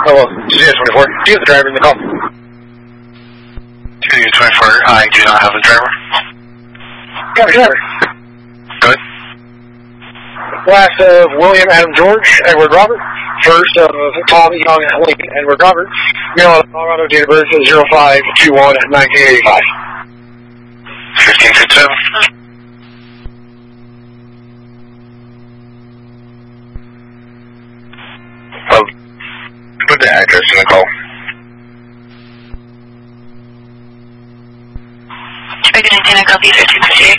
Oh, CJ24. Do you have the driver in the call? CJ24, I do not have a driver. You have a driver. Good. Last of William Adam George, Edward Robert. First of Tom Young Lincoln Edward Robert. Maryland, Colorado, date of birth 05/21/1985. 1557. Put the address in the call. Speaking in I copy 1358.